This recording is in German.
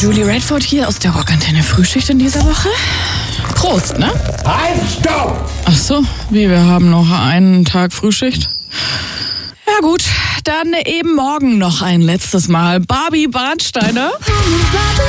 Julie Redford hier aus der Rockantenne Frühschicht in dieser Woche. Prost, ne? Halt, stopp! Ach so, wir haben noch einen Tag Frühschicht. Ja gut, dann eben morgen noch ein letztes Mal. Barbie Barnsteiner.